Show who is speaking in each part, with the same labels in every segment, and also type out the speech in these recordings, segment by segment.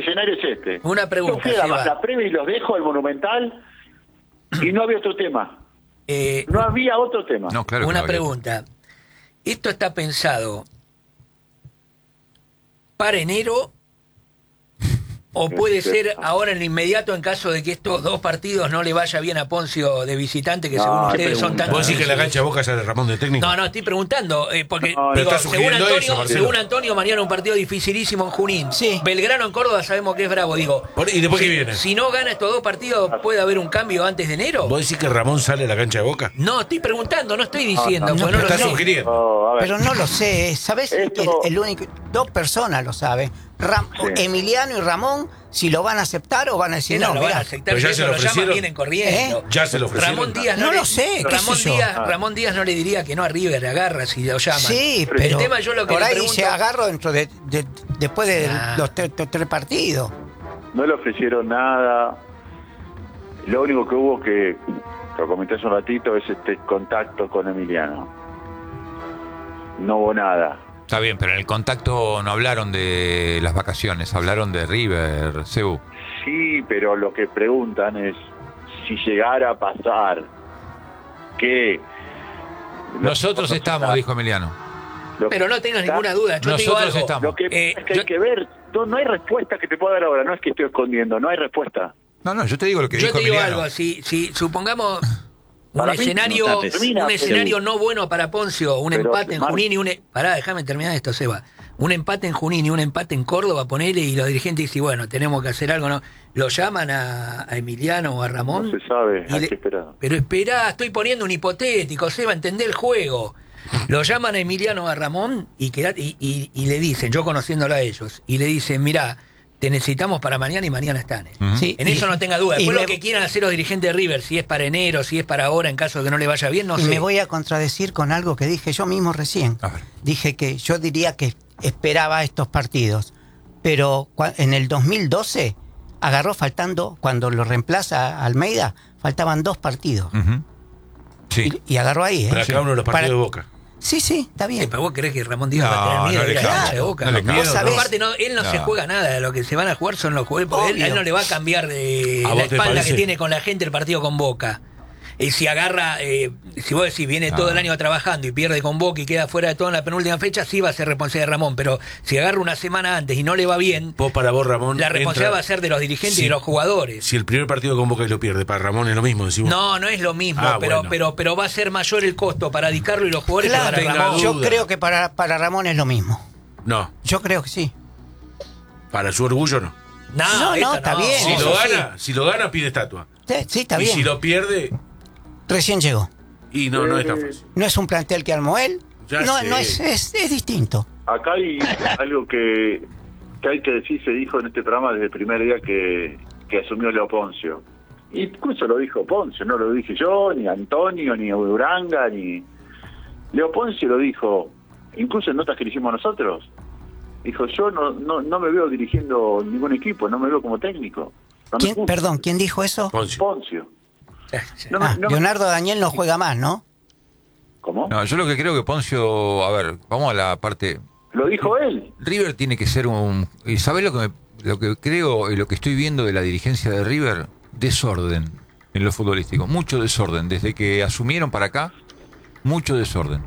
Speaker 1: escenario es este.
Speaker 2: Una pregunta,
Speaker 1: Yo fui a
Speaker 2: Seba.
Speaker 1: la previa y los dejo al Monumental y no había otro tema. No había otro tema.
Speaker 3: No, claro que
Speaker 2: Una
Speaker 3: no había.
Speaker 2: pregunta. ¿Esto está pensado para enero o puede ser ahora en lo inmediato en caso de que estos dos partidos no le vaya bien a Poncio de visitante, que
Speaker 1: No,
Speaker 2: según
Speaker 1: qué
Speaker 2: ustedes son
Speaker 1: pregunta.
Speaker 2: tan...
Speaker 4: ¿Vos decís que la cancha de Boca sale Ramón de técnico?
Speaker 2: No, estoy preguntando, porque
Speaker 1: No,
Speaker 2: digo,
Speaker 4: está
Speaker 2: según
Speaker 4: sugiriendo eso,
Speaker 2: Antonio,
Speaker 4: Marcelo.
Speaker 2: según Antonio, mañana un partido dificilísimo en Junín.
Speaker 5: Sí.
Speaker 2: Belgrano en Córdoba sabemos que es bravo, digo.
Speaker 4: ¿Y después
Speaker 2: si,
Speaker 4: qué viene?
Speaker 2: Si no gana estos dos partidos, ¿puede haber un cambio antes de enero?
Speaker 4: ¿Vos decís que Ramón sale a la cancha de Boca?
Speaker 2: No, estoy preguntando, no estoy diciendo.
Speaker 5: no,
Speaker 2: porque
Speaker 5: no,
Speaker 2: lo
Speaker 4: Está
Speaker 2: sé.
Speaker 4: sugiriendo.
Speaker 1: Oh, a ver.
Speaker 5: Pero no lo sé, ¿sabes?
Speaker 1: Esto-
Speaker 5: El único, dos personas lo saben.
Speaker 1: Sí.
Speaker 5: Emiliano y Ramón, si lo van a aceptar o van a decir
Speaker 2: Sí, no,
Speaker 5: no,
Speaker 2: lo van a
Speaker 5: mirá.
Speaker 2: aceptar,
Speaker 4: Pero ya
Speaker 2: que
Speaker 4: se
Speaker 2: eso
Speaker 4: lo
Speaker 2: lo llaman,
Speaker 4: ofrecieron.
Speaker 2: vienen corriendo.
Speaker 4: Ya se lo ofrecieron.
Speaker 2: Ramón Díaz
Speaker 5: No
Speaker 2: le-
Speaker 5: lo sé, qué
Speaker 2: Ramón
Speaker 5: sé yo.
Speaker 2: Díaz, Ramón Díaz no le diría que no a River, agarra si lo llaman.
Speaker 5: Sí,
Speaker 1: Pero
Speaker 5: pero
Speaker 2: el tema yo lo que
Speaker 5: por
Speaker 2: le
Speaker 5: ahí
Speaker 2: pregunto-
Speaker 5: dice agarro dentro después de
Speaker 2: Ah.
Speaker 5: los tres partidos.
Speaker 1: No le ofrecieron nada. Lo único que hubo que lo comenté hace un ratito, es este contacto con Emiliano. No hubo nada.
Speaker 3: Está bien, pero en el contacto no hablaron de las vacaciones, hablaron de River, Cebu.
Speaker 1: Sí, pero lo que preguntan es si llegara a pasar que...
Speaker 3: Nosotros estamos, dijo Emiliano.
Speaker 2: Pero no tengas ninguna duda, yo te digo
Speaker 3: Nosotros
Speaker 2: algo.
Speaker 3: estamos.
Speaker 1: Lo que es que hay
Speaker 2: yo-
Speaker 1: que ver, no hay respuesta que te pueda dar ahora, no es que estoy escondiendo, no hay respuesta.
Speaker 3: No, yo te digo lo que
Speaker 2: Yo
Speaker 3: dijo
Speaker 2: te digo
Speaker 3: Emiliano.
Speaker 2: algo, si supongamos un
Speaker 1: Para mí
Speaker 2: escenario,
Speaker 1: no termina,
Speaker 2: un
Speaker 1: pero-
Speaker 2: escenario no bueno para Poncio, un
Speaker 1: Pero,
Speaker 2: empate en
Speaker 1: Mar-
Speaker 2: Junín y pará, déjame terminar esto, Seba. Un empate en Junín y un empate en Córdoba, ponele, y los dirigentes dicen, bueno, tenemos que hacer algo, ¿no? Lo llaman a Emiliano o a Ramón.
Speaker 1: No se sabe,
Speaker 2: y
Speaker 1: hay que esperar.
Speaker 2: Pero esperá, estoy poniendo un hipotético, Seba, entendé el juego. Lo llaman a Emiliano o a Ramón y le dicen, yo conociéndolo a ellos, y le dicen, mirá, te necesitamos para mañana y mañana están.
Speaker 3: Ujú.
Speaker 5: Sí,
Speaker 2: En eso no tenga duda.
Speaker 5: y
Speaker 2: Después
Speaker 5: me-
Speaker 2: lo que quieran hacer los dirigentes de River, si es para enero, si es para ahora, en caso de que no le vaya bien, no
Speaker 5: Y
Speaker 2: sé.
Speaker 5: me voy a contradecir con algo que dije yo mismo recién.
Speaker 3: A ver.
Speaker 5: Dije que yo diría que esperaba estos partidos, pero en el 2012 agarró faltando, cuando lo reemplaza a Almeida, faltaban 2 partidos.
Speaker 3: Ujú. Sí.
Speaker 5: Y agarró ahí.
Speaker 4: Para cada uno de los partidos de Boca.
Speaker 5: Sí, está bien.
Speaker 2: Pero vos creés que Ramón Díaz va a
Speaker 3: No,
Speaker 2: tener miedo
Speaker 3: no
Speaker 2: de
Speaker 3: le
Speaker 2: ir a la
Speaker 3: cambia,
Speaker 2: cancha de Boca.
Speaker 3: no le cambia.
Speaker 5: Vos sabés-
Speaker 2: Aparte, él no se
Speaker 3: No.
Speaker 2: juega nada. Lo que se van a jugar son los juegos. Porque él, a él no le va a cambiar de
Speaker 4: ¿A
Speaker 2: la
Speaker 4: vos te
Speaker 2: espalda
Speaker 4: parece?
Speaker 2: que tiene con la gente el partido con Boca. Si agarra, si vos decís, viene
Speaker 3: No.
Speaker 2: todo el año trabajando y pierde con Boca y queda fuera de todo en la penúltima fecha, sí va a ser responsabilidad de Ramón. Pero si agarra una semana antes y no le va bien,
Speaker 4: Para vos, Ramón.
Speaker 2: la responsabilidad
Speaker 4: entra-
Speaker 2: va a ser de los dirigentes y
Speaker 4: Sí.
Speaker 2: de los jugadores.
Speaker 4: Si el primer partido con Boca y lo pierde, para Ramón es lo mismo, decimos.
Speaker 2: No es lo mismo,
Speaker 4: Ah,
Speaker 2: pero,
Speaker 4: bueno.
Speaker 2: pero va a ser mayor el costo para Di Carlo y los jugadores
Speaker 5: Claro,
Speaker 2: que para
Speaker 4: tenga
Speaker 2: Ramón.
Speaker 4: duda.
Speaker 5: yo creo que para Ramón es lo mismo.
Speaker 4: No,
Speaker 5: Yo creo que sí.
Speaker 4: para su orgullo no.
Speaker 5: No,
Speaker 2: esta
Speaker 5: está bien,
Speaker 4: Si
Speaker 5: eso
Speaker 4: lo gana, pide estatua.
Speaker 5: Sí, está
Speaker 4: Y
Speaker 5: bien.
Speaker 4: si lo pierde,
Speaker 5: Recién llegó.
Speaker 4: y no es tan fácil.
Speaker 5: No es un plantel que armó él.
Speaker 4: Ya
Speaker 5: No,
Speaker 4: sé.
Speaker 5: no es distinto.
Speaker 1: Acá hay algo que hay que decir, se dijo en este programa desde el primer día que asumió Leo Poncio. Incluso lo dijo Poncio, no lo dije yo, ni Antonio, ni Uranga, ni... Leo Poncio lo dijo, incluso en notas que le hicimos nosotros. Dijo, yo no me veo dirigiendo ningún equipo, no me veo como técnico. No me gusta.
Speaker 5: Perdón, ¿quién dijo eso?
Speaker 4: Poncio.
Speaker 1: Poncio. No me-
Speaker 5: Ah,
Speaker 1: no me-
Speaker 5: Leonardo Daniel no juega más, ¿no?
Speaker 1: ¿Cómo?
Speaker 3: No, yo lo que creo que Poncio, a ver, vamos a la parte.
Speaker 1: Lo dijo él.
Speaker 3: River tiene que ser un... ¿Y sabés lo que creo y lo que estoy viendo de la dirigencia de River? Desorden en lo futbolístico, mucho desorden. Desde que asumieron para acá, mucho desorden.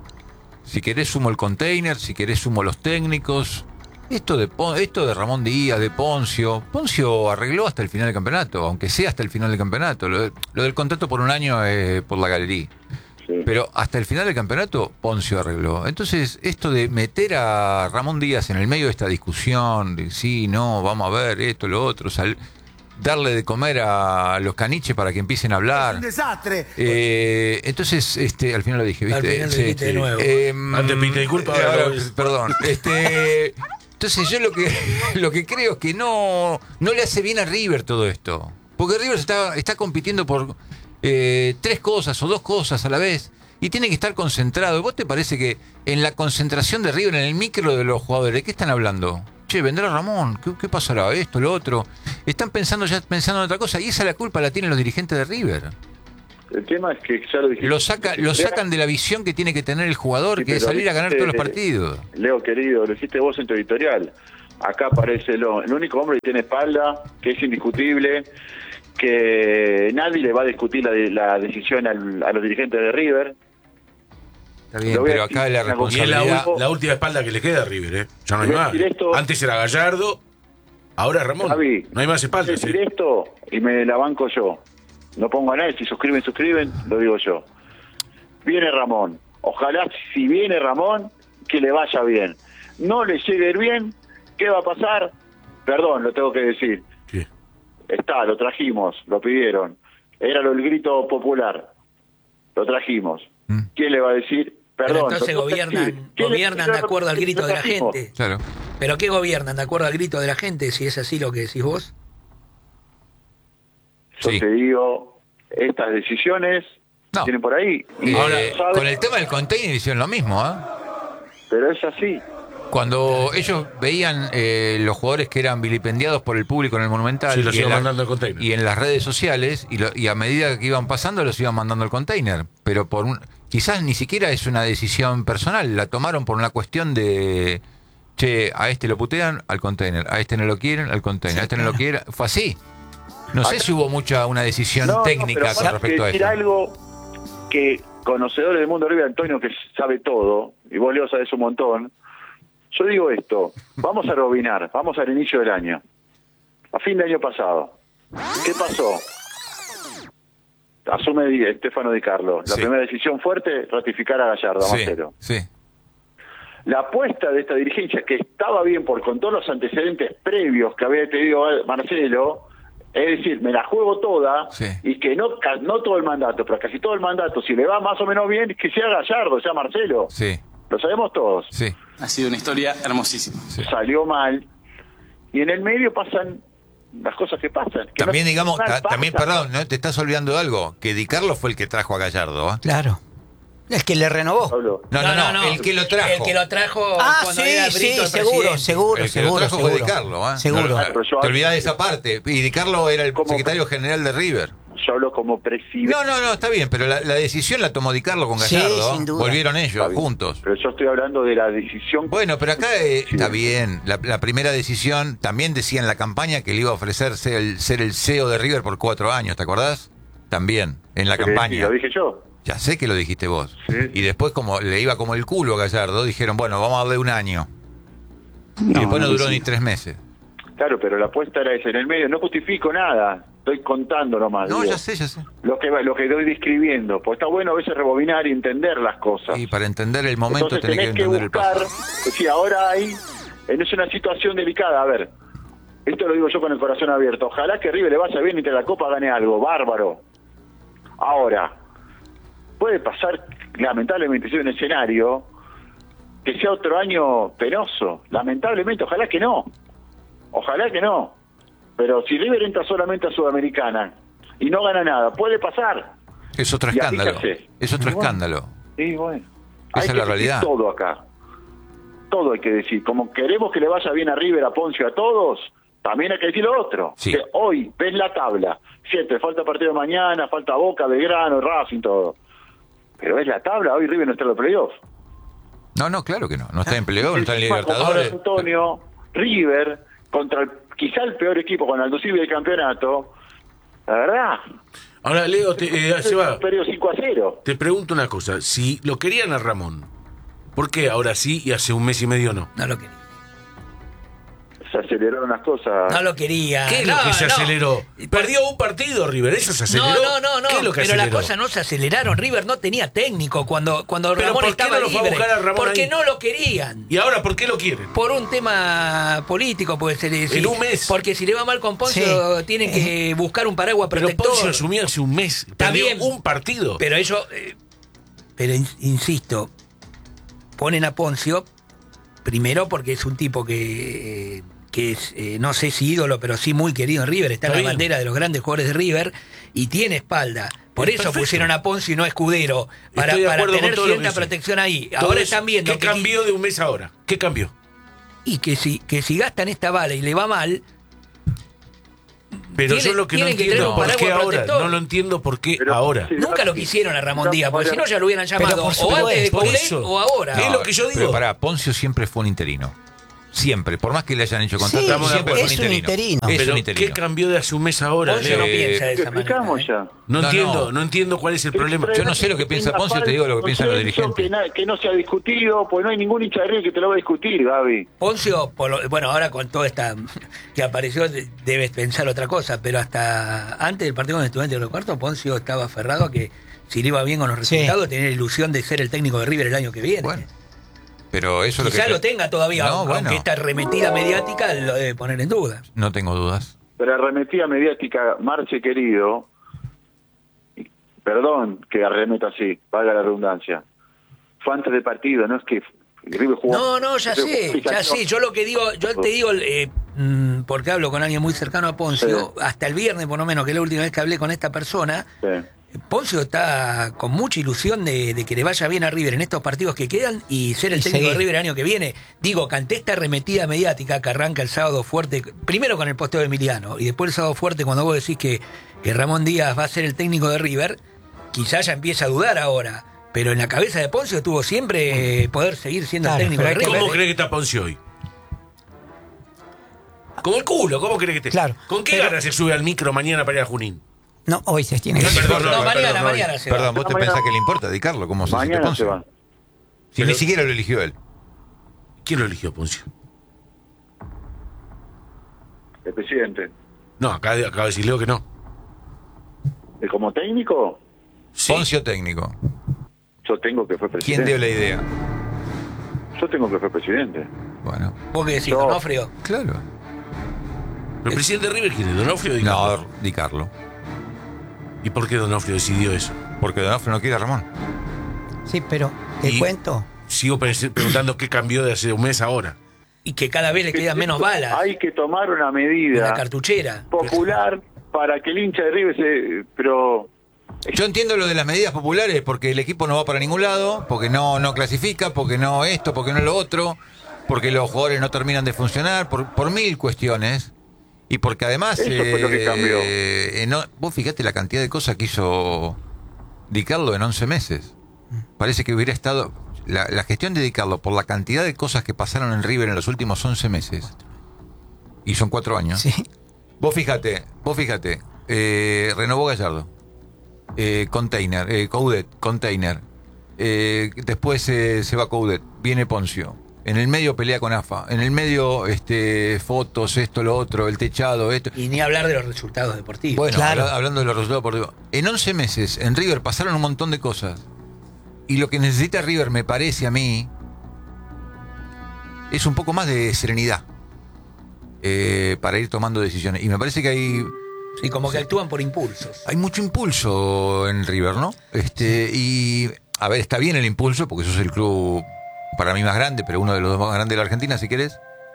Speaker 3: Si querés sumo el container, si querés sumo los técnicos. Esto de Ramón Díaz, de Poncio arregló hasta el final del campeonato, aunque sea hasta el final del campeonato. Lo del contrato por un año por la galería.
Speaker 1: Sí.
Speaker 3: Pero hasta el final del campeonato, Poncio arregló. Entonces, esto de meter a Ramón Díaz en el medio de esta discusión, de sí, no, vamos a ver esto, lo otro, darle de comer a los caniches para que empiecen a hablar.
Speaker 6: Un desastre.
Speaker 3: Entonces, al final lo dije, ¿viste?
Speaker 2: Al final lo dijiste de nuevo.
Speaker 4: Antes pediste disculpas, ahora lo ves.
Speaker 3: Perdón. Entonces, yo lo que creo es que no le hace bien a River todo esto. Porque River está compitiendo por 3 cosas o 2 cosas a la vez. Y tiene que estar concentrado. ¿Vos te parece que en la concentración de River, en el micro de los jugadores, ¿de qué están hablando? Che, vendrá Ramón, ¿qué pasará? Esto, lo otro. Están pensando en otra cosa. Y esa la culpa la tienen los dirigentes de River.
Speaker 1: El tema es que ya lo dije.
Speaker 3: Lo sacan de la visión que tiene que tener el jugador,
Speaker 1: Sí,
Speaker 3: que es
Speaker 1: pero
Speaker 3: salir a ganar
Speaker 1: viste,
Speaker 3: todos los partidos.
Speaker 1: Leo, querido, lo hiciste vos en tu editorial. acá aparece el único hombre que tiene espalda, que es indiscutible, que nadie le va a discutir la decisión a los dirigentes de River.
Speaker 3: Está bien,
Speaker 1: Lo voy a
Speaker 3: pero
Speaker 1: decir
Speaker 3: acá la
Speaker 1: una cosa.
Speaker 4: Y es
Speaker 3: responsabilidad...
Speaker 4: la última espalda que le queda a River, ¿eh? Ya no hay
Speaker 1: Voy a
Speaker 4: más.
Speaker 1: decir esto-
Speaker 4: Antes era Gallardo, ahora es Ramón.
Speaker 1: Javi,
Speaker 4: No hay más
Speaker 1: voy a
Speaker 4: espaldas,
Speaker 1: decir
Speaker 4: ¿eh?
Speaker 1: esto y me la banco yo. No pongo a nadie, si suscriben, lo digo yo. Viene Ramón. Ojalá si viene Ramón, que le vaya bien. No le llegue bien, ¿qué va a pasar? Perdón, lo tengo que decir.
Speaker 4: Sí.
Speaker 1: Está, lo trajimos, lo pidieron. Era el grito popular. Lo trajimos. ¿Quién le va a decir?
Speaker 2: Pero
Speaker 1: Perdón.
Speaker 2: entonces
Speaker 1: lo tengo que decir. ¿Quién
Speaker 2: gobiernan de acuerdo al grito de la
Speaker 1: trajimos?
Speaker 2: gente.
Speaker 3: Claro.
Speaker 2: ¿Pero qué gobiernan de acuerdo al grito de la gente, si es así lo que decís vos?
Speaker 1: Yo
Speaker 3: Sí.
Speaker 1: te digo, estas decisiones
Speaker 3: No.
Speaker 1: tienen por ahí. Y
Speaker 3: Ahora,
Speaker 1: ¿sabes?
Speaker 3: con el tema del container hicieron lo mismo, ¿eh?
Speaker 1: Pero es así.
Speaker 3: Cuando ellos veían los jugadores que eran vilipendiados por el público en el Monumental
Speaker 4: Sí, los
Speaker 3: y, en
Speaker 4: iban
Speaker 3: la-
Speaker 4: mandando al container.
Speaker 3: y en las redes sociales, y a medida que iban pasando los iban mandando al container. Pero quizás ni siquiera es una decisión personal, la tomaron por una cuestión de, che, a este lo putean, al container, a este no lo quieren, al container, a este no lo quieren. Fue así. No sé si hubo una decisión técnica
Speaker 1: pero
Speaker 3: con
Speaker 1: para
Speaker 3: respecto a
Speaker 1: decir
Speaker 3: eso.
Speaker 1: algo que conocedores del mundo River, Antonio, que sabe todo, y vos Leo sabés un montón, yo digo esto, vamos a rebobinar, vamos al inicio del año, a fin de año pasado. ¿Qué pasó? Asume Stefano Di Carlo. La
Speaker 3: Sí.
Speaker 1: primera decisión fuerte, ratificar a Gallardo, a
Speaker 3: Sí,
Speaker 1: Marcelo.
Speaker 3: sí.
Speaker 1: La apuesta de esta dirigencia, que estaba bien con todos los antecedentes previos que había tenido Marcelo, es decir, me la juego toda,
Speaker 3: Sí.
Speaker 1: y que no todo el mandato, pero casi todo el mandato, si le va más o menos bien, que sea Gallardo, sea Marcelo.
Speaker 3: Sí,
Speaker 1: Lo sabemos todos.
Speaker 3: sí.
Speaker 6: Ha sido una historia hermosísima.
Speaker 3: Sí.
Speaker 1: Salió mal. Y en el medio pasan las cosas que pasan. Que
Speaker 3: También,
Speaker 1: no-
Speaker 3: digamos,
Speaker 1: mal
Speaker 3: también,
Speaker 1: pasa.
Speaker 3: perdón, ¿no? Te estás olvidando de algo, que Di Carlo fue el que trajo a Gallardo, ¿eh?
Speaker 5: Claro. El que le renovó.
Speaker 1: Pablo,
Speaker 3: No, el que lo trajo.
Speaker 2: El que lo trajo
Speaker 5: Ah,
Speaker 2: cuando
Speaker 5: sí,
Speaker 2: era
Speaker 5: sí,
Speaker 2: Brito el
Speaker 5: seguro,
Speaker 2: presidente.
Speaker 5: seguro,
Speaker 3: El que lo
Speaker 5: seguro,
Speaker 3: trajo fue Di
Speaker 5: seguro.
Speaker 3: Carlo, ¿eh?
Speaker 5: Seguro.
Speaker 3: No,
Speaker 1: Pero yo-
Speaker 3: te olvidás de esa parte. Y Di Carlo era el
Speaker 1: ¿Cómo?
Speaker 3: secretario general de River.
Speaker 1: yo hablo como presidente.
Speaker 3: No, está bien, pero la decisión la tomó Di Carlo con
Speaker 5: Sí,
Speaker 3: Gallardo.
Speaker 5: sin duda.
Speaker 3: Volvieron
Speaker 1: Está
Speaker 3: ellos
Speaker 1: bien.
Speaker 3: juntos.
Speaker 1: Pero yo estoy hablando de la decisión.
Speaker 3: Bueno, pero acá está bien. La primera decisión también decía en la campaña que le iba a ofrecer ser el CEO de River por 4 años, ¿te acordás? También, en la
Speaker 1: Sí,
Speaker 3: campaña.
Speaker 1: lo dije yo.
Speaker 3: Ya sé que lo dijiste vos.
Speaker 1: Sí.
Speaker 3: Y después, como le iba como el culo a Gallardo, dijeron, bueno, vamos a darle 1 año. Y después no duró ni 3 meses.
Speaker 1: Claro, pero la apuesta era esa. En el medio no justifico nada. Estoy contando nomás.
Speaker 3: No,
Speaker 1: digo.
Speaker 3: ya sé.
Speaker 1: Lo que estoy describiendo. Pues está bueno a veces rebobinar y entender las cosas.
Speaker 3: Y para entender el momento
Speaker 1: Entonces
Speaker 3: tenés que entender el
Speaker 1: buscar,
Speaker 3: pasado.
Speaker 1: pues sí, ahora es una situación delicada. A ver, esto lo digo yo con el corazón abierto. Ojalá que River le vaya bien y que la Copa gane algo. Bárbaro. Ahora, puede pasar, lamentablemente, si hay un escenario que sea otro año penoso. Lamentablemente, ojalá que no. Ojalá que no. Pero si River entra solamente a Sudamericana y no gana nada, puede pasar.
Speaker 3: Es otro
Speaker 1: Y
Speaker 3: escándalo.
Speaker 1: fíjate.
Speaker 3: Es otro
Speaker 1: Y bueno.
Speaker 3: escándalo.
Speaker 1: Sí, bueno.
Speaker 3: Esa
Speaker 1: Hay
Speaker 3: es
Speaker 1: que
Speaker 3: la
Speaker 1: decir
Speaker 3: realidad.
Speaker 1: todo acá. Todo hay que decir. Como queremos que le vaya bien a River, a Poncio, a todos, también hay que decir lo otro.
Speaker 3: Sí.
Speaker 1: Que hoy ves la tabla. Siete, falta partido de mañana, falta Boca, Belgrano, Racing, todo. Pero ves la tabla, hoy River no está en los playoffs.
Speaker 3: No, claro que no. No está en playoff, no está en
Speaker 1: Encima,
Speaker 3: Libertadores.
Speaker 1: Antonio, River, contra quizá el peor equipo con Aldo Silva del campeonato. La verdad,
Speaker 4: Ahora, Leo, se va.
Speaker 1: perdió 5-0.
Speaker 4: Te pregunto una cosa. Si lo querían a Ramón, ¿por qué ahora sí y hace un mes y medio no?
Speaker 2: No lo quería.
Speaker 1: Se aceleraron las cosas.
Speaker 2: No lo quería.
Speaker 4: ¿Qué es lo
Speaker 2: No,
Speaker 4: que se
Speaker 2: no.
Speaker 4: aceleró? Perdió un partido River, eso se aceleró.
Speaker 2: No,
Speaker 4: ¿Qué es lo que
Speaker 2: pero las
Speaker 4: aceleró?
Speaker 2: cosas no se aceleraron. River no tenía técnico cuando
Speaker 4: Pero
Speaker 2: Ramón
Speaker 4: ¿por qué
Speaker 2: estaba
Speaker 4: no lo fue a
Speaker 2: libre.
Speaker 4: buscar a Ramón
Speaker 2: Porque
Speaker 4: ahí?
Speaker 2: no lo querían.
Speaker 4: ¿Y ahora por qué lo quieren?
Speaker 2: Por un tema político, puede ser.
Speaker 4: En un mes.
Speaker 2: Porque si le va mal con Poncio,
Speaker 5: Sí.
Speaker 2: tienen que buscar un paraguas
Speaker 4: Pero
Speaker 2: protector.
Speaker 4: Poncio asumió hace un mes. Perdió
Speaker 2: bien.
Speaker 4: un partido.
Speaker 2: Pero ellos, pero insisto, ponen a Poncio primero porque es un tipo que es, no sé si ídolo, pero sí muy querido en River, está en
Speaker 4: Está
Speaker 2: la
Speaker 4: bien.
Speaker 2: bandera de los grandes jugadores de River y tiene espalda. Por
Speaker 4: Es
Speaker 2: eso
Speaker 4: perfecto.
Speaker 2: pusieron a Poncio y no a Escudero, para
Speaker 4: Estoy de acuerdo
Speaker 2: tener
Speaker 4: con todo lo que
Speaker 2: cierta
Speaker 4: dice.
Speaker 2: protección ahí.
Speaker 4: Todo
Speaker 2: Ahora
Speaker 4: eso.
Speaker 2: están viendo
Speaker 4: ¿Qué
Speaker 2: que
Speaker 4: cambió de un mes ahora? ¿Qué cambió?
Speaker 2: y que si gastan esta bala y le va mal,
Speaker 4: Pero
Speaker 2: Tiene-
Speaker 4: yo lo que no
Speaker 2: tienen que tener
Speaker 4: entiendo
Speaker 2: un
Speaker 4: por qué
Speaker 2: paraguas
Speaker 4: ahora.
Speaker 2: protector.
Speaker 4: No lo entiendo por qué
Speaker 1: Pero,
Speaker 4: ahora.
Speaker 1: sí,
Speaker 2: nunca lo quisieron a Ramón Díaz, porque si no ya lo hubieran llamado
Speaker 5: por
Speaker 2: o antes de
Speaker 5: supuesto.
Speaker 4: Por
Speaker 2: Coudet
Speaker 4: eso.
Speaker 2: o ahora.
Speaker 4: ¿Qué es lo que yo digo?
Speaker 3: Pero pará, Poncio siempre fue un interino. Siempre, por más que le hayan hecho contrato,
Speaker 5: Sí,
Speaker 3: siempre
Speaker 5: es un interino.
Speaker 3: Es
Speaker 4: Pero
Speaker 3: un interino.
Speaker 4: ¿qué cambió de hace un mes ahora?
Speaker 2: Poncio no
Speaker 4: Leo?
Speaker 2: piensa de
Speaker 1: Lo
Speaker 2: esa manera.
Speaker 1: explicamos ya.
Speaker 4: No,
Speaker 3: No,
Speaker 4: entiendo,
Speaker 3: no.
Speaker 4: no entiendo cuál es el problema.
Speaker 3: Yo no sé lo que piensa Poncio, te digo lo que piensan los dirigentes.
Speaker 1: Que no se ha discutido, pues no hay ningún hincha de River que te lo va a discutir, Gaby.
Speaker 2: Poncio, bueno, ahora con toda esta que apareció, debes pensar otra cosa, pero hasta antes del partido con Estudiantes de los Cuartos, Poncio estaba aferrado a que si le iba bien con los
Speaker 5: Sí.
Speaker 2: resultados, tenía la ilusión de ser el técnico de River el año que viene.
Speaker 3: Bueno, pero eso es lo
Speaker 2: Quizá
Speaker 3: que...
Speaker 2: lo tenga todavía,
Speaker 3: No,
Speaker 2: aunque
Speaker 3: bueno.
Speaker 2: esta arremetida mediática lo debe poner en duda.
Speaker 3: No tengo dudas.
Speaker 1: Pero arremetida mediática, Marche querido, perdón que arremeta así, valga la redundancia, fue antes del partido, no es que River jugó.
Speaker 2: No, ya sé. Yo lo que digo, yo te digo, porque hablo con alguien muy cercano a Poncio, hasta el viernes por lo menos, que es la última vez que hablé con esta persona,
Speaker 1: Sí.
Speaker 2: Poncio está con mucha ilusión de que le vaya bien a River en estos partidos que quedan y ser el
Speaker 5: Y
Speaker 2: técnico de
Speaker 5: seguir.
Speaker 2: River el año que viene. Digo, que ante esta arremetida mediática que arranca el sábado fuerte, primero con el posteo de Emiliano y después el sábado fuerte cuando vos decís que Ramón Díaz va a ser el técnico de River, quizás ya empieza a dudar ahora. Pero en la cabeza de Poncio estuvo siempre poder seguir siendo
Speaker 5: Claro,
Speaker 2: el técnico de
Speaker 5: pero hay que
Speaker 2: River.
Speaker 4: ¿Cómo cree que está Poncio hoy? Como el culo, ¿cómo cree que te...?
Speaker 5: Claro,
Speaker 4: ¿Con qué
Speaker 5: pero-
Speaker 4: ganas se sube al micro mañana para ir a Junín?
Speaker 5: No, hoy se tiene que...
Speaker 4: Perdón,
Speaker 2: No, mañana
Speaker 4: Roy.
Speaker 2: se va.
Speaker 3: Perdón, ¿vos te
Speaker 1: Mañana-
Speaker 3: pensás que le importa dedicarlo? ¿Cómo se siente
Speaker 1: Mañana se
Speaker 3: Poncio?
Speaker 1: va.
Speaker 3: Si ni siquiera lo eligió él.
Speaker 4: ¿Quién lo eligió, Poncio?
Speaker 1: El presidente.
Speaker 4: No, acaba de decir Leo que no.
Speaker 1: Como técnico,
Speaker 4: Sí.
Speaker 3: Poncio técnico.
Speaker 1: yo tengo que fue
Speaker 3: ¿Quién
Speaker 1: presidente.
Speaker 3: dio la idea?
Speaker 1: Yo tengo que fue presidente.
Speaker 3: Bueno,
Speaker 2: ¿Vos qué decís,
Speaker 1: No.
Speaker 2: Donofrio?
Speaker 3: claro.
Speaker 4: ¿El presidente de River quién es? ¿Donofrio o Di Carlo?
Speaker 3: No, Di Carlo.
Speaker 4: ¿Y por qué Donofrio decidió eso?
Speaker 3: Porque Donofrio no quiere a Ramón.
Speaker 5: Sí, pero te
Speaker 4: Y-
Speaker 5: cuento.
Speaker 4: Sigo preguntando qué cambió de hace un mes ahora.
Speaker 2: Y que cada vez le quedan menos balas
Speaker 1: Hay que tomar una
Speaker 2: en
Speaker 1: medida
Speaker 2: la cartuchera.
Speaker 1: popular para que el hincha de River se... Pero
Speaker 3: Yo entiendo lo de las medidas populares porque el equipo no va para ningún lado, porque no clasifica, porque no esto, porque no lo otro, porque los jugadores no terminan de funcionar, por mil cuestiones. Y porque además...
Speaker 1: Eso fue lo que cambió.
Speaker 3: Vos fijate la cantidad de cosas que hizo Di Carlo en 11 meses. Parece que hubiera estado... La gestión de Di Carlo, por la cantidad de cosas que pasaron en River en los últimos 11 meses, y son 4 años,
Speaker 5: Sí.
Speaker 3: vos fíjate, renovó Gallardo, Coudet, Container, después se va Coudet, viene Poncio, en el medio pelea con AFA, en el medio fotos, esto, lo otro, el techado, esto.
Speaker 2: Y ni hablar de los resultados deportivos.
Speaker 3: Bueno,
Speaker 5: Claro.
Speaker 3: hablando de los resultados deportivos, en 11 meses en River pasaron un montón de cosas, y lo que necesita River, me parece a mí, es un poco más de serenidad para ir tomando decisiones, y me parece que
Speaker 2: Sí, como que actúan por impulsos.
Speaker 3: hay mucho impulso en River, ¿no? Y, a ver, está bien el impulso, porque eso es el club para mí más grande, pero uno de los dos más grandes de la Argentina, si querés.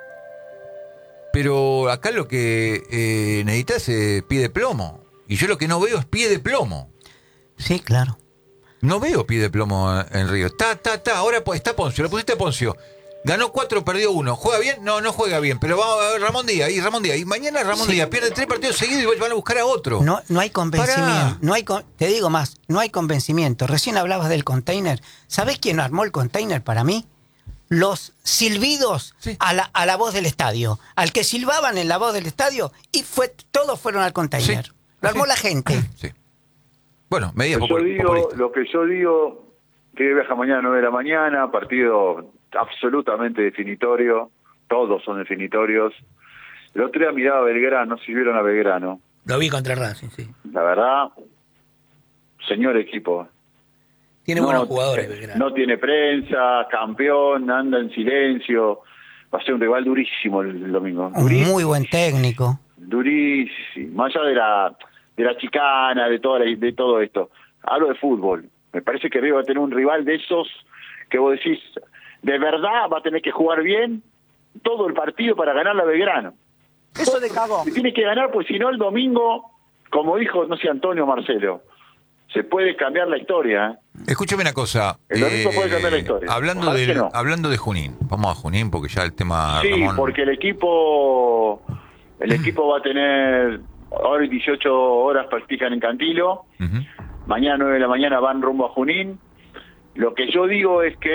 Speaker 3: Pero acá lo que necesitas es pie de plomo. Y yo lo que no veo es pie de plomo.
Speaker 5: Sí, claro.
Speaker 3: No veo pie de plomo en River. Ahora pues está Poncio, lo pusiste a Poncio. Ganó 4, perdió 1. ¿Juega bien? No juega bien. Pero vamos a ver Ramón Díaz. Y mañana Ramón Díaz pierde 3 partidos seguidos y van a buscar a otro.
Speaker 5: No hay convencimiento.
Speaker 3: Pará.
Speaker 5: Te digo más, no hay convencimiento. Recién hablabas del container. ¿Sabés quién armó el container para mí? Los silbidos
Speaker 3: Sí.
Speaker 5: a la voz del estadio. Al que silbaban en la voz del estadio y todos fueron al container.
Speaker 3: Sí.
Speaker 5: Lo armó
Speaker 3: Sí.
Speaker 5: la gente.
Speaker 3: Sí. Bueno, medidas
Speaker 1: lo
Speaker 3: populistas.
Speaker 1: que yo digo, que viaja mañana a 9 de la mañana, partido absolutamente definitorio, todos son definitorios. El otro día miraba a Belgrano, si vieron a Belgrano,
Speaker 2: Lo vi contra Racing, sí.
Speaker 1: la verdad, señor equipo.
Speaker 2: Tiene buenos jugadores, Belgrano.
Speaker 1: No tiene prensa, campeón, anda en silencio. Va a ser un rival durísimo el domingo.
Speaker 5: Un muy buen técnico.
Speaker 1: Durísimo. Más allá de la chicana, de todo esto. Hablo de fútbol. Me parece que River va a tener un rival de esos que vos decís, de verdad va a tener que jugar bien todo el partido para ganar la Belgrano.
Speaker 5: Eso de cagón.
Speaker 1: Tiene que ganar, pues si no el domingo, como dijo, no sé, Antonio o Marcelo, se puede cambiar la historia, ¿eh?
Speaker 3: Escúchame una cosa.
Speaker 1: El domingo puede cambiar la historia.
Speaker 3: Hablando
Speaker 1: Ojalá que no.
Speaker 3: hablando de Junín. Vamos a Junín porque ya el tema
Speaker 1: Sí,
Speaker 3: Ramón...
Speaker 1: porque el equipo va a tener hoy 18 horas practican en Cantilo,
Speaker 3: Ujú.
Speaker 1: mañana 9 de la mañana van rumbo a Junín. Lo que yo digo es que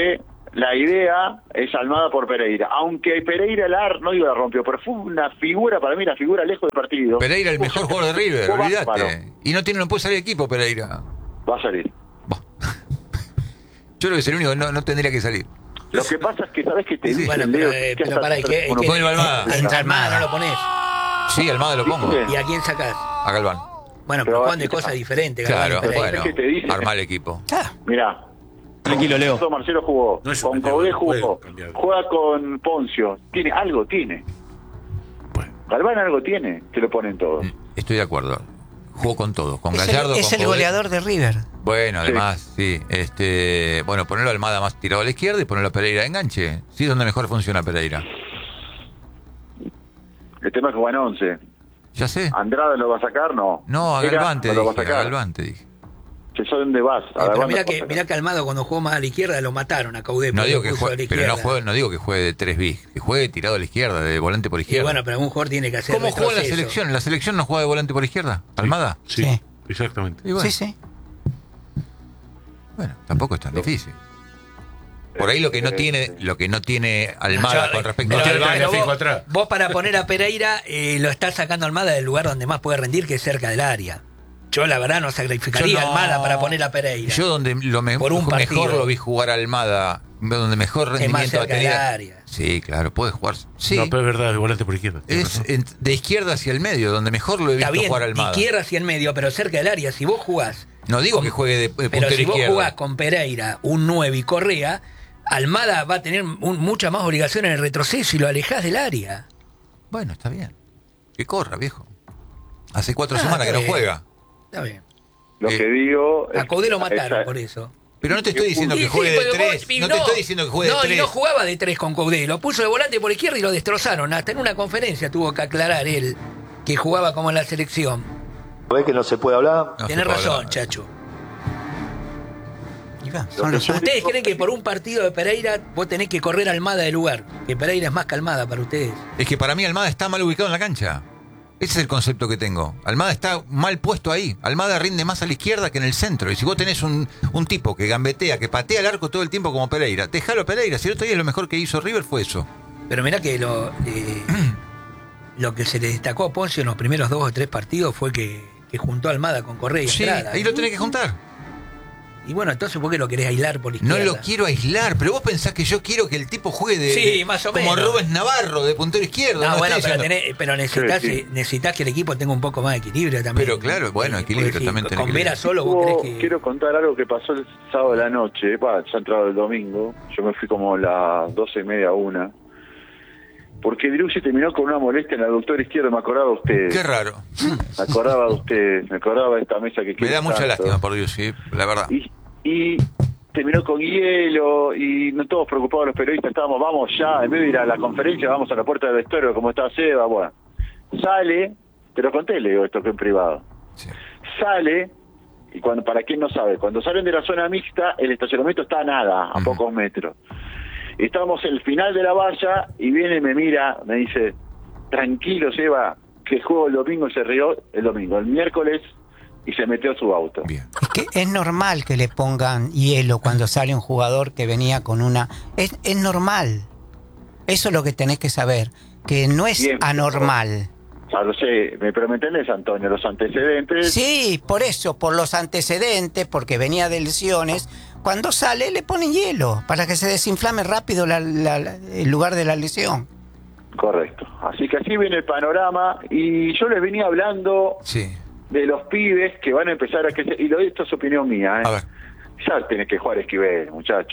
Speaker 1: la idea es Almada por Pereira. Aunque Pereira no digo la rompió, pero fue una figura, para mí, una figura lejos del partido.
Speaker 3: Pereira, el mejor jugador de River,
Speaker 1: Fue
Speaker 3: olvídate.
Speaker 1: bárbaro.
Speaker 3: Y no puede salir equipo, Pereira.
Speaker 1: Va a salir.
Speaker 3: Yo creo que es el único que no tendría que salir.
Speaker 1: Lo que pasa es que, ¿sabes qué te
Speaker 3: Sí,
Speaker 1: dicen,
Speaker 2: Bueno,
Speaker 1: Leo?
Speaker 2: pero,
Speaker 1: Que
Speaker 2: pero
Speaker 1: hasta-
Speaker 2: pará, ¿y qué?
Speaker 1: Bueno,
Speaker 3: Ponelo a Almada.
Speaker 2: Entra Almada, no lo ponés.
Speaker 3: Sí, Almada lo pongo.
Speaker 1: ¿Viste?
Speaker 2: ¿Y a quién sacás?
Speaker 3: A Galván.
Speaker 2: Bueno, pero
Speaker 1: Pero
Speaker 2: juegan de
Speaker 1: ahí-
Speaker 2: cosas diferentes. Galván
Speaker 3: Claro,
Speaker 2: y Pereira.
Speaker 3: bueno,
Speaker 1: ¿Qué te dice?
Speaker 3: armar el equipo.
Speaker 5: Ah,
Speaker 1: Mirá.
Speaker 6: Tranquilo, Leo.
Speaker 1: Marcelo jugó,
Speaker 4: No es
Speaker 1: con
Speaker 4: un pendejo,
Speaker 1: Caudé
Speaker 4: no
Speaker 1: jugó,
Speaker 4: puede cambiar.
Speaker 1: juega con Poncio. Algo tiene.
Speaker 4: Bueno,
Speaker 1: Galván algo tiene, que lo ponen todo.
Speaker 3: Estoy de acuerdo. Jugó con todo, con
Speaker 5: es
Speaker 3: Gallardo,
Speaker 5: el
Speaker 3: con Coudet.
Speaker 5: goleador de River.
Speaker 3: Bueno, además, sí. Bueno, ponerlo a Almada más tirado a la izquierda y ponerlo a Pereira de enganche. Sí, donde mejor funciona Pereira.
Speaker 1: El tema es que juegan 11.
Speaker 3: Ya sé.
Speaker 1: ¿Andrada lo va a sacar? No.
Speaker 3: No, a
Speaker 1: Era,
Speaker 3: Galván te
Speaker 1: no lo va a
Speaker 3: dije. A
Speaker 1: sacar.
Speaker 3: Galván te dije.
Speaker 1: Que sé dónde vas. A
Speaker 2: Pero
Speaker 1: Galván
Speaker 2: mirá
Speaker 1: no lo va a
Speaker 2: mirá que Almada cuando jugó más a la izquierda lo mataron a Caudé.
Speaker 3: No
Speaker 2: porque
Speaker 3: digo
Speaker 2: lo
Speaker 3: que
Speaker 2: puso a la
Speaker 3: juegue, pero
Speaker 2: izquierda.
Speaker 3: no digo que juegue de 3 bis, que juegue tirado a la izquierda, de volante por
Speaker 2: Y
Speaker 3: izquierda.
Speaker 2: bueno, pero algún jugador tiene que hacer
Speaker 3: ¿Cómo juega la
Speaker 2: retroceso.
Speaker 3: selección? ¿La selección no juega de volante por izquierda? ¿Almada?
Speaker 4: sí,
Speaker 5: Sí.
Speaker 4: exactamente.
Speaker 3: Y bueno,
Speaker 5: Sí, sí.
Speaker 3: bueno, tampoco es tan difícil. Por ahí lo que no tiene Almada
Speaker 2: Yo-
Speaker 3: con respecto
Speaker 4: no
Speaker 3: a
Speaker 4: tiene
Speaker 2: pero
Speaker 4: Almada,
Speaker 2: vos,
Speaker 4: fijo atrás.
Speaker 2: vos para poner a Pereira lo estás sacando a Almada del lugar donde más puede rendir, que es cerca del área. Yo la verdad no sacrificaría
Speaker 3: Yo
Speaker 2: a
Speaker 3: no-
Speaker 2: Almada para poner a Pereira.
Speaker 3: Yo donde
Speaker 2: Por un
Speaker 3: mejor
Speaker 2: partido.
Speaker 3: lo vi jugar a Almada, donde mejor
Speaker 2: Es más
Speaker 3: rendimiento ha
Speaker 2: cerca del
Speaker 3: tenido.
Speaker 2: área.
Speaker 3: Sí, claro, puede jugar. Sí,
Speaker 4: No, pero es verdad, de volante por izquierda. tiene
Speaker 3: es
Speaker 4: razón.
Speaker 3: de izquierda hacia el medio, donde mejor lo he
Speaker 2: Está
Speaker 3: visto
Speaker 2: bien,
Speaker 3: jugar a
Speaker 2: de
Speaker 3: Almada.
Speaker 2: izquierda hacia el medio, pero cerca del área. Si vos jugás,
Speaker 3: No digo que juegue de
Speaker 2: pero
Speaker 3: puntero
Speaker 2: si vos
Speaker 3: izquierdo.
Speaker 2: jugás con Pereira, un 9 y Correa, Almada va a tener mucha más obligación en el retroceso y lo alejás del área.
Speaker 3: Bueno, está bien. Que corra, viejo. Hace 4
Speaker 2: Ah,
Speaker 3: semanas que
Speaker 2: está
Speaker 3: no
Speaker 2: bien.
Speaker 3: juega.
Speaker 2: Está bien.
Speaker 1: Lo que digo...
Speaker 2: A Caudé lo mataron
Speaker 1: esa-
Speaker 2: por eso.
Speaker 3: Pero no te estoy diciendo que
Speaker 2: Sí,
Speaker 3: juegue
Speaker 2: sí,
Speaker 3: de
Speaker 2: porque
Speaker 3: 3.
Speaker 2: vos- y
Speaker 3: No te estoy diciendo que juegue de
Speaker 2: No,
Speaker 3: 3.
Speaker 2: y no jugaba de 3 con Caudé. Lo puso de volante por izquierda y lo destrozaron. Hasta en una conferencia tuvo que aclarar él que jugaba como en la selección.
Speaker 7: ¿Ves que no se puede hablar?
Speaker 3: No se
Speaker 2: Tenés
Speaker 3: puede
Speaker 2: razón,
Speaker 3: hablar.
Speaker 2: Chacho.
Speaker 5: Y va, son los
Speaker 2: ¿Ustedes creen que por un partido de Pereira vos tenés que correr a Almada de lugar? Que Pereira es más calmada para ustedes.
Speaker 3: Es que para mí Almada está mal ubicado en la cancha. Ese es el concepto que tengo. Almada está mal puesto ahí. Almada rinde más a la izquierda que en el centro. Y si vos tenés un tipo que gambetea, que patea el arco todo el tiempo como Pereira, dejalo a Pereira. Si el otro día lo mejor que hizo River fue eso.
Speaker 2: Pero mirá que lo que se le destacó a Poncio en los primeros 2 o 3 partidos fue que juntó a Almada con Correa y
Speaker 3: Sí,
Speaker 2: Andrada.
Speaker 3: ahí lo tenés que juntar.
Speaker 2: Y bueno, entonces ¿por qué lo querés aislar por la
Speaker 3: No
Speaker 2: izquierda?
Speaker 3: lo quiero aislar, pero vos pensás que yo quiero que el tipo juegue de.
Speaker 2: Sí, más o
Speaker 3: como
Speaker 2: menos.
Speaker 3: Rubens Navarro, de puntero izquierdo.
Speaker 2: No,
Speaker 3: no
Speaker 2: bueno,
Speaker 3: estoy
Speaker 2: pero,
Speaker 3: diciendo-
Speaker 2: pero necesitas,
Speaker 1: Sí, sí.
Speaker 2: necesitas que el equipo tenga un poco más de equilibrio también.
Speaker 3: Pero claro, bueno, equilibrio
Speaker 2: Porque
Speaker 3: también tenés
Speaker 2: Con
Speaker 3: que-
Speaker 2: Vera solo vos crees que...
Speaker 1: Quiero contar algo que pasó el sábado de la noche. Ya entrado el domingo. Yo me fui como a las 12:30, 1. Porque Driussi terminó con una molestia en el aductor izquierdo. Me acordaba de ustedes.
Speaker 3: Qué raro.
Speaker 1: Me acordaba de ustedes. Me acordaba de esta mesa que
Speaker 3: Me
Speaker 1: quiero
Speaker 3: da mucha
Speaker 1: tanto.
Speaker 3: lástima, por Dios, sí, la verdad.
Speaker 1: Y terminó con hielo y no todos preocupados los periodistas, estábamos, vamos ya, en vez de ir a la conferencia, vamos a la puerta del vestuario, como está Seba, bueno. Sale, te lo conté, le digo esto que en privado.
Speaker 3: Sí.
Speaker 1: Sale, y cuando para quien no sabe, cuando salen de la zona mixta, el estacionamiento está a nada, a
Speaker 3: Ujú.
Speaker 1: pocos metros. Y estábamos en el final de la valla, y viene y me mira, me dice, tranquilo Seba, que juego el domingo, y se rió el domingo, el miércoles, y se metió a su auto.
Speaker 3: Bien.
Speaker 5: Es que es normal que le pongan hielo cuando sale un jugador que venía con una... Es normal. Eso es lo que tenés que saber, que no es
Speaker 1: Bien.
Speaker 5: anormal.
Speaker 1: Ya lo sé, pero me entendés, Antonio, los antecedentes.
Speaker 5: Sí, por eso, por los antecedentes, porque venía de lesiones, cuando sale le ponen hielo para que se desinflame rápido el lugar de la lesión.
Speaker 1: Correcto. Así que así viene el panorama, y yo les venía hablando
Speaker 3: Sí.
Speaker 1: de los pibes que van a empezar a crecer, y esto es opinión mía, ¿eh?
Speaker 3: A ver.
Speaker 1: Ya tiene que jugar Esquivel, muchacho.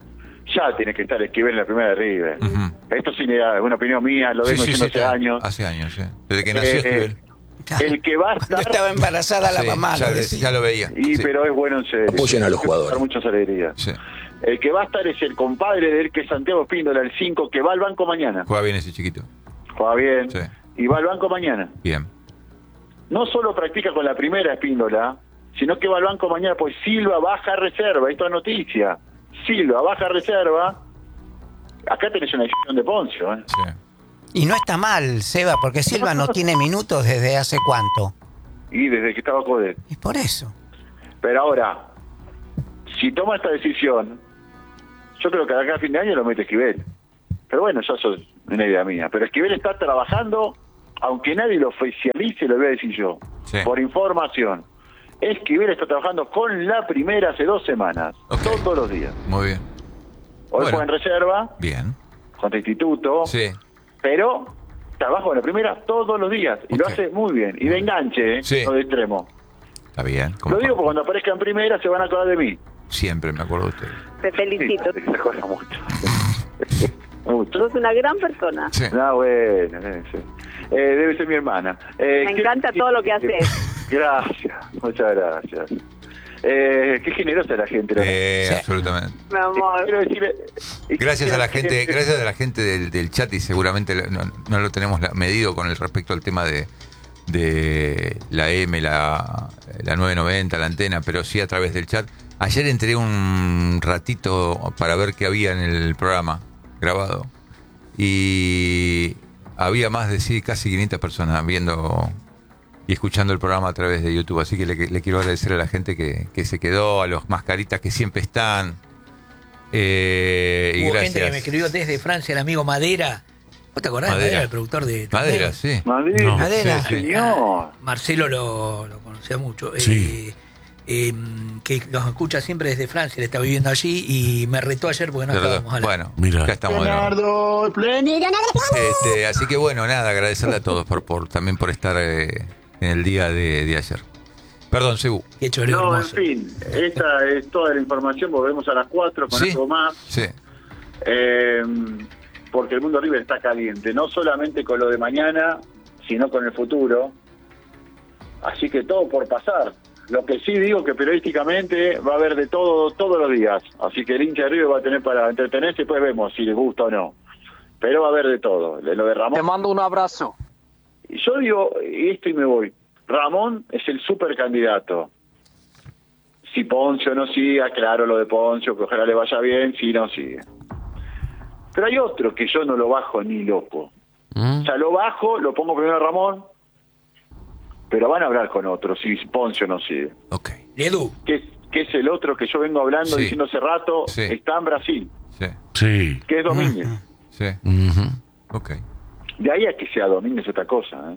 Speaker 1: Ya tiene que estar Esquivel en la primera de River.
Speaker 3: Ujú.
Speaker 1: Esto sí es una opinión mía, lo
Speaker 3: Sí,
Speaker 1: vengo
Speaker 3: sí,
Speaker 1: diciendo
Speaker 3: sí,
Speaker 1: hace
Speaker 3: está.
Speaker 1: años.
Speaker 3: Hace años, sí. Desde que nació Esquivel.
Speaker 1: El que va a
Speaker 5: Cuando
Speaker 1: estar...
Speaker 5: estaba embarazada la
Speaker 3: Sí,
Speaker 5: mamá.
Speaker 3: ya,
Speaker 5: lo decía.
Speaker 3: ya lo veía.
Speaker 1: Y
Speaker 3: Sí.
Speaker 1: pero es bueno en serio.
Speaker 7: Apoyen a los
Speaker 1: Hay que
Speaker 7: jugadores.
Speaker 1: dar muchas alegrías.
Speaker 3: Sí.
Speaker 1: El que va a estar es el compadre de él, que es Santiago Espíndola, el 5, que va al banco mañana.
Speaker 3: Juega bien ese chiquito.
Speaker 1: Juega bien.
Speaker 3: Sí.
Speaker 1: Y va al banco mañana.
Speaker 3: Bien.
Speaker 1: No solo practica con la primera Espíndola, sino que va al banco mañana, pues Silva baja a reserva. Esto es noticia. Silva baja a reserva. Acá tenés una decisión de Poncio, ¿eh?
Speaker 3: Sí.
Speaker 5: Y no está mal, Seba, porque Silva no tiene minutos desde hace cuánto.
Speaker 1: Y desde que estaba Codet.
Speaker 5: Y por eso.
Speaker 1: Pero ahora, si toma esta decisión, Yo creo que de acá a fin de año lo mete Esquivel. Pero bueno, eso es una idea mía. Pero Esquivel está trabajando, aunque nadie lo oficialice, lo voy a decir yo,
Speaker 3: Sí.
Speaker 1: por información. Esquivel está trabajando con la primera hace 2 semanas,
Speaker 3: Ok.
Speaker 1: todos los días.
Speaker 3: Muy bien.
Speaker 1: Hoy
Speaker 3: Bueno.
Speaker 1: fue en reserva,
Speaker 3: Bien.
Speaker 1: contra Instituto,
Speaker 3: Sí.
Speaker 1: pero trabajo en la primera todos los días y lo
Speaker 3: Ok.
Speaker 1: hace muy bien. Y de enganche,
Speaker 3: Sí.
Speaker 1: no de extremo.
Speaker 3: Está bien.
Speaker 1: Lo digo porque cuando aparezca en primera se van a acordar de mí.
Speaker 3: Siempre me acuerdo de ustedes.
Speaker 8: Te felicito.
Speaker 1: Sí, se acuerda mucho. Mucho.
Speaker 8: Sos una gran persona.
Speaker 3: Sí.
Speaker 1: No, bueno, sí. Debe ser mi hermana.
Speaker 8: Me encanta todo lo que haces.
Speaker 1: Gracias, muchas gracias. Qué generosa la gente. ¿no?
Speaker 2: Sí.
Speaker 3: Absolutamente.
Speaker 8: Mi amor.
Speaker 1: Quiero decirle-
Speaker 3: Gracias a la gente del chat, y seguramente no lo tenemos medido con el respecto al tema de la M, la 990, la antena, pero sí a través del chat. Ayer entré un ratito para ver qué había en el programa grabado y había más de casi 500 personas viendo y escuchando el programa a través de YouTube, así que le quiero agradecer a la gente que se quedó, a los mascaritas que siempre están. Y
Speaker 2: Hubo
Speaker 3: gracias.
Speaker 2: gente que me escribió desde Francia, el amigo Madera. ¿Vos te acordás de
Speaker 3: Madera.
Speaker 2: Madera, el productor de
Speaker 3: Madera, sí.
Speaker 1: Madrid,
Speaker 4: No.
Speaker 5: Madera.
Speaker 3: Sí, sí.
Speaker 1: señor.
Speaker 2: Marcelo lo conocía mucho.
Speaker 4: Sí.
Speaker 2: Que los escucha siempre desde Francia, él está viviendo allí y me retó ayer porque no estábamos al aire.
Speaker 3: Bueno,
Speaker 4: Mira.
Speaker 3: acá estamos de nuevo. Así que bueno, nada, agradecerle a todos también por estar en el día de ayer. Perdón, Sebu.
Speaker 2: Qué choreo
Speaker 1: No, en
Speaker 2: hermoso.
Speaker 1: fin, esta es toda la información. Volvemos a las 4 con
Speaker 3: Sí.
Speaker 1: algo más.
Speaker 3: Sí,
Speaker 1: Porque el mundo River está caliente, no solamente con lo de mañana, sino con el futuro. Así que todo por pasar. Lo que sí digo que periodísticamente va a haber de todo todos los días. Así que el hincha de River va a tener para entretenerse y después vemos si les gusta o no. Pero va a haber de todo. De lo de Ramón.
Speaker 6: Te mando un abrazo.
Speaker 1: Y yo digo, y esto y me voy. Ramón es el super candidato. Si Poncio no siga, claro lo de Poncio, que ojalá le vaya bien, si no sigue. Pero hay otro que yo no lo bajo ni loco. O sea, lo bajo, lo pongo primero a Ramón, pero van a hablar con otro si Poncio no sigue.
Speaker 3: ok.
Speaker 2: Edu,
Speaker 1: Que es el otro que yo vengo hablando,
Speaker 3: Sí.
Speaker 1: diciendo hace rato,
Speaker 3: Sí.
Speaker 1: está en Brasil,
Speaker 3: Sí,
Speaker 4: Sí.
Speaker 1: que es Domínguez.
Speaker 3: sí.
Speaker 4: Ujú.
Speaker 3: Ok.
Speaker 1: De ahí a que sea Domínguez otra cosa, ¿eh?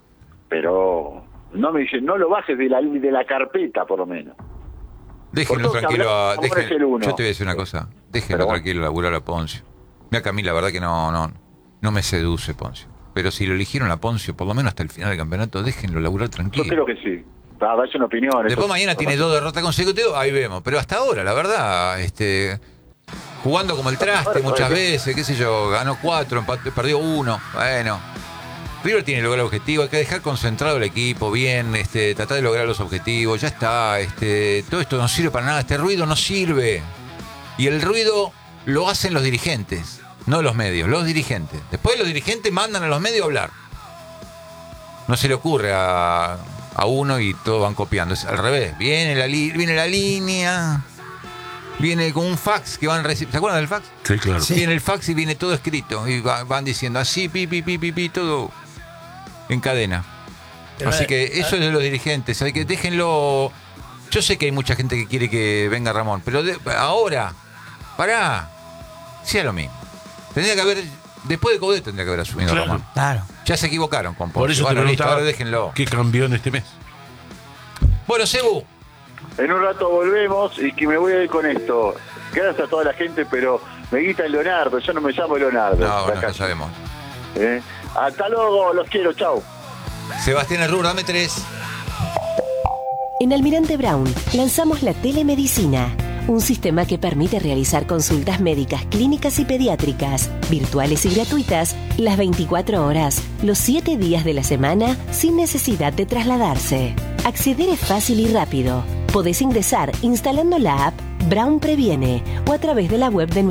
Speaker 1: Pero no me dicen, no lo bajes de la carpeta, por lo menos.
Speaker 3: Déjenlo
Speaker 1: Por todo
Speaker 3: tranquilo.
Speaker 1: Ramón es el uno.
Speaker 3: Yo te voy a decir una cosa. Déjenlo
Speaker 1: Pero bueno.
Speaker 3: tranquilo laburar a Poncio. Mira que a mí la verdad que no me seduce Poncio. Pero si lo eligieron a Poncio, por lo menos hasta el final del campeonato, déjenlo laburar
Speaker 1: Yo
Speaker 3: tranquilo.
Speaker 1: creo que sí. Es una opinión.
Speaker 3: Después
Speaker 1: eso-
Speaker 3: mañana tiene 2 derrotas consecutivas, ahí vemos. Pero hasta ahora, la verdad, jugando como el traste muchas veces, qué sé yo, ganó 4, perdió 1. Bueno, River tiene que lograr el objetivo, hay que dejar concentrado el equipo bien, tratar de lograr los objetivos, ya está. Todo esto no sirve para nada, este ruido no sirve. Y el ruido lo hacen los dirigentes, no los medios, los dirigentes. Después los dirigentes mandan a los medios a hablar. No se le ocurre a uno y todos van copiando. Es al revés. Viene la línea. Viene con un fax que van recibiendo. ¿Se acuerdan del fax?
Speaker 4: Sí, claro.
Speaker 3: Viene el fax y viene todo escrito. Y van diciendo así, pi, todo en cadena.
Speaker 2: Pero
Speaker 3: Así que eso es de los dirigentes. Hay que déjenlo. Yo sé que hay mucha gente que quiere que venga Ramón, pero ahora, pará, sea lo mismo. Tendría que haber, después de Coudet tendría que haber asumido
Speaker 4: Claro.
Speaker 3: Ramón.
Speaker 5: Claro.
Speaker 3: Ya se equivocaron con Poncio.
Speaker 4: Por eso
Speaker 3: Bueno,
Speaker 4: te
Speaker 3: listo,
Speaker 4: preguntaba
Speaker 3: ahora déjenlo.
Speaker 4: qué cambió en este mes.
Speaker 3: Bueno, Sebu,
Speaker 1: En un rato volvemos y que me voy a ir con esto. Gracias a toda la gente, pero me grita Leonardo. Yo no me llamo Leonardo.
Speaker 3: no,
Speaker 1: Acá.
Speaker 3: ya sabemos.
Speaker 1: Hasta luego, los quiero, chau.
Speaker 3: Sebastián Herrur, dame 3.
Speaker 9: En Almirante Brown lanzamos la telemedicina, un sistema que permite realizar consultas médicas, clínicas y pediátricas, virtuales y gratuitas, las 24 horas, los 7 días de la semana, sin necesidad de trasladarse. Acceder es fácil y rápido. Podés ingresar instalando la app Brown Previene o a través de la web de